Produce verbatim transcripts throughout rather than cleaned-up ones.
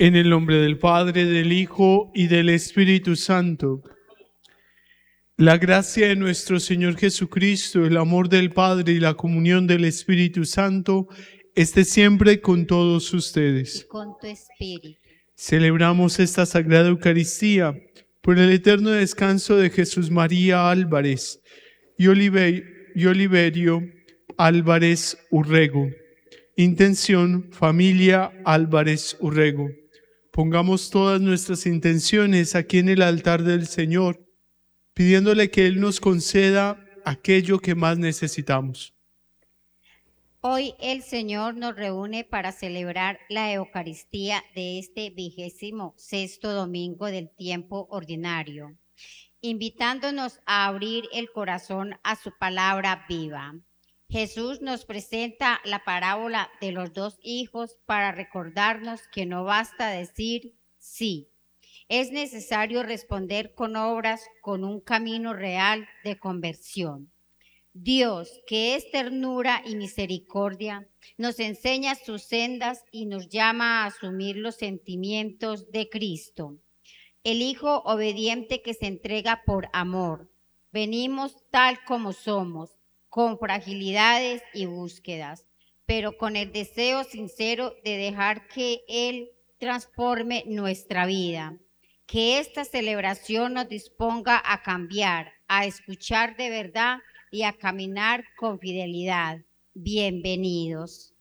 En el nombre del Padre, del Hijo y del Espíritu Santo. La gracia de nuestro Señor Jesucristo, el amor del Padre y la comunión del Espíritu Santo esté siempre con todos ustedes. Y con tu espíritu. Celebramos esta Sagrada Eucaristía por el eterno descanso de Jesús María Álvarez y, Olive- y Oliverio Álvarez Urrego. Intención: familia Álvarez Urrego. Pongamos todas nuestras intenciones aquí en el altar del Señor, pidiéndole que Él nos conceda aquello que más necesitamos. Hoy el Señor nos reúne para celebrar la Eucaristía de este vigésimo sexto domingo del tiempo ordinario, invitándonos a abrir el corazón a su palabra viva. Jesús nos presenta la parábola de los dos hijos para recordarnos que no basta decir sí. Es necesario responder con obras, con un camino real de conversión. Dios, que es ternura y misericordia, nos enseña sus sendas y nos llama a asumir los sentimientos de Cristo. El Hijo obediente que se entrega por amor. Venimos tal como somos, con fragilidades y búsquedas, pero con el deseo sincero de dejar que Él transforme nuestra vida. Que esta celebración nos disponga a cambiar, a escuchar de verdad y a caminar con fidelidad. Bienvenidos.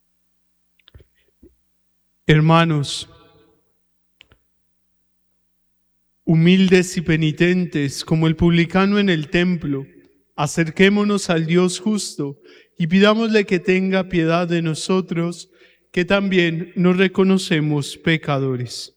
Hermanos, humildes y penitentes como el publicano en el templo, acerquémonos al Dios justo y pidámosle que tenga piedad de nosotros, que también nos reconocemos pecadores.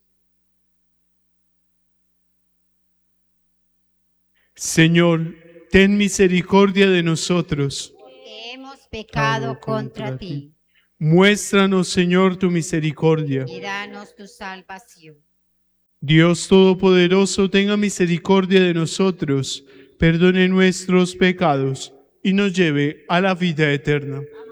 Señor, ten misericordia de nosotros. Que hemos pecado contra ti. Muéstranos, Señor, tu misericordia. Y danos tu salvación. Dios Todopoderoso, tenga misericordia de nosotros, perdone nuestros pecados y nos lleve a la vida eterna.